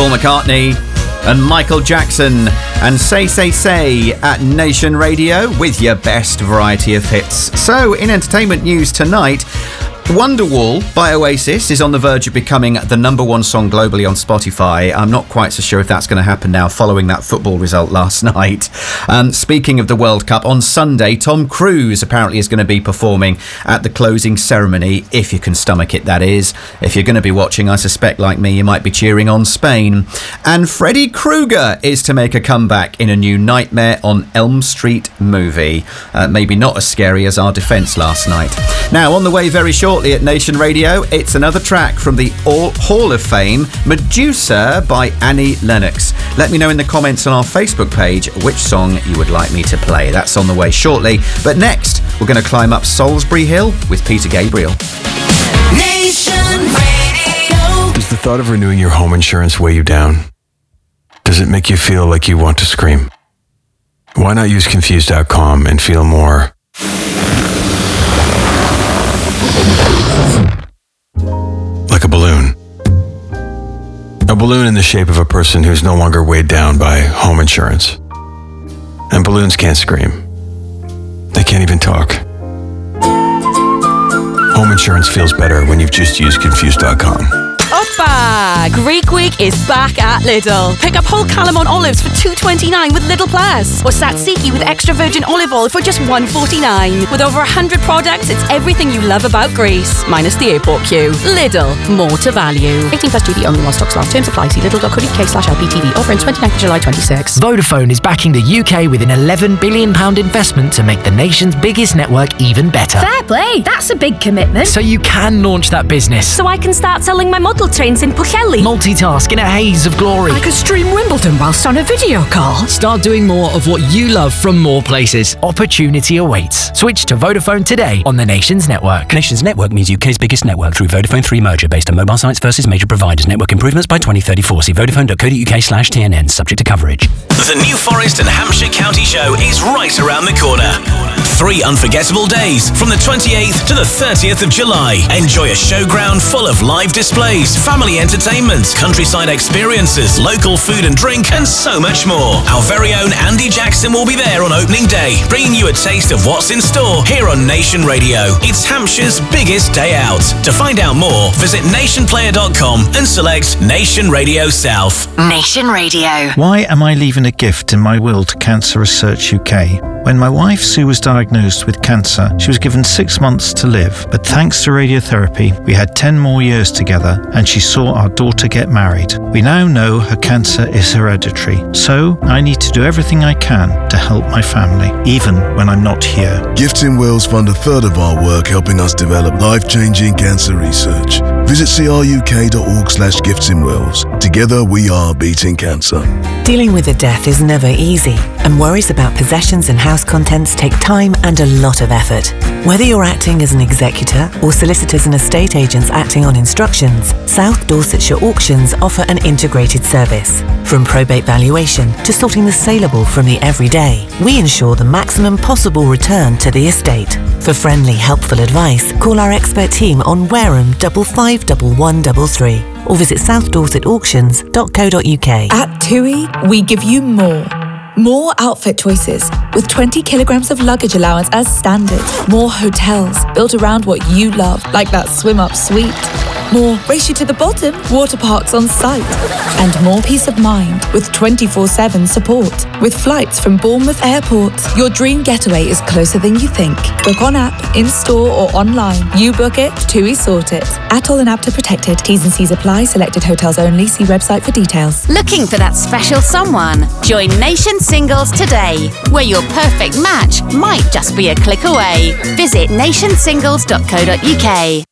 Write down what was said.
Paul McCartney and Michael Jackson and Say at Nation Radio with your best variety of hits. So, in entertainment news tonight, Wonderwall by Oasis is on the verge of becoming the number one song globally on Spotify. I'm not quite so sure if that's going to happen now following that football result last night. Speaking of the World Cup, on Sunday, Tom Cruise apparently is going to be performing at the closing ceremony, if you can stomach it, that is. If you're going to be watching, I suspect, like me, you might be cheering on Spain. And Freddy Krueger is to make a comeback in a new Nightmare on Elm Street movie. Maybe not as scary as our defence last night. Now, on the way very shortly at Nation Radio, it's another track from the Hall of Fame, Medusa by Annie Lennox. Let me know in the comments on our Facebook page which song you would like me to play. That's on the way shortly. But next, we're going to climb up Salisbury Hill with Peter Gabriel. Nation Radio. Does the thought of renewing your home insurance weigh you down? Does it make you feel like you want to scream? Why not use Confused.com and feel more like a balloon? A balloon in the shape of a person who's no longer weighed down by home insurance. And balloons can't scream. They can't even talk. Home insurance feels better when you've just used Confused.com. Oppa! Greek Week is back at Lidl. Pick up whole Calamon olives for $2.29 with Lidl Plus, or tzatziki with extra virgin olive oil for just $1.49. With over 100 products, it's everything you love about Greece, minus the airport queue. Lidl, more to value. 18 plus duty only while stocks last. Terms apply. See lidl.co.uk/LPTV. Offer ends 29th of July 26. Vodafone is backing the UK with an £11 billion investment to make the nation's biggest network even better. Fair play, that's a big commitment. So you can launch that business. So I can start selling my model trains in Pwllheli. Multitask in a haze of glory. I could stream Wimbledon whilst on a video call. Start doing more of what you love from more places. Opportunity awaits. Switch to Vodafone today on the Nation's network. Nation's network means UK's biggest network through Vodafone 3 merger based on mobile sites versus major providers. Network improvements by 2034. See vodafone.co.uk/TNN. Subject to coverage. The New Forest and Hampshire County Show is right around the corner. 3 unforgettable days from the 28th to the 30th of July. Enjoy a showground full of live displays, family entertainment, countryside experiences, local food and drink, and so much more. Our very own Andy Jackson will be there on opening day, bringing you a taste of what's in store here on Nation Radio. It's Hampshire's biggest day out. To find out more, visit nationplayer.com and select Nation Radio South. Nation Radio. Why am I leaving a gift in my will to Cancer Research UK? When my wife Sue was diagnosed with cancer, she was given 6 months to live. But thanks to radiotherapy, we had 10 more years together and she saw our daughter get married. We now know her cancer is hereditary. So I need to do everything I can to help my family, even when I'm not here. Gifts in Wills fund a third of our work helping us develop life-changing cancer research. Visit cruk.org/giftsinwills. Together we are beating cancer. Dealing with a death is never easy, and worries about possessions and house contents take time and a lot of effort. Whether you're acting as an executor or solicitors and estate agents acting on instructions, South Dorsetshire Auctions offer an integrated service. From probate valuation to sorting the saleable from the everyday, we ensure the maximum possible return to the estate. For friendly, helpful advice, call our expert team on Wareham 551133 or visit southdorsetauctions.co.uk. At TUI, we give you more. More outfit choices with 20 kilograms of luggage allowance as standard. More hotels built around what you love, like that swim-up suite. More race you to the bottom water parks on site. And more peace of mind with 24/7 support. With flights from Bournemouth Airport. Your dream getaway is closer than you think. Book on app, in-store or online. You book it, TUI sort it. Atoll and APTA protected. T's and C's apply. Selected hotels only. See website for details. Looking for that special someone? Join Nation Singles today, where your perfect match might just be a click away. Visit nationsingles.co.uk.